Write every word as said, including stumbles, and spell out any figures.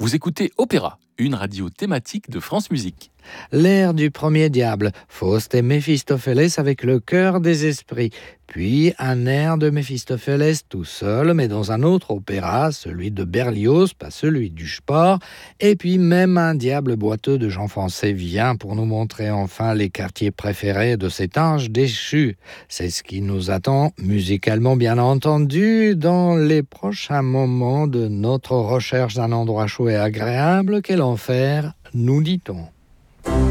Vous écoutez Opéra, une radio thématique de France Musique. L'air du premier diable, Faust et Méphistophélès avec le cœur des esprits. Puis un air de Méphistophélès tout seul, mais dans un autre opéra, celui de Berlioz, pas celui du Sport. Et puis même un diable boiteux de Jean Français vient pour nous montrer enfin les quartiers préférés de cet ange déchu. C'est ce qui nous attend, musicalement bien entendu, dans les prochains moments de notre recherche d'un endroit chaud et agréable. Quel enfer, nous dit-on.